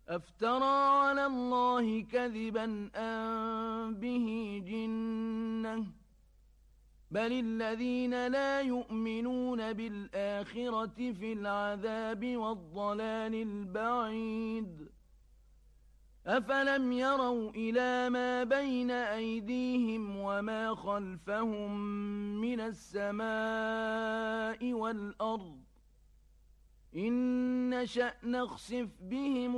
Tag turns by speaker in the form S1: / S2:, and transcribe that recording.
S1: أفترى على الله كذبا أم به جنة بل الذين لا يؤمنون بالآخرة في العذاب والضلال البعيد أفلم يروا إلى ما بين أيديهم وما خلفهم من السماء والأرض إن نشأ نخسف بهم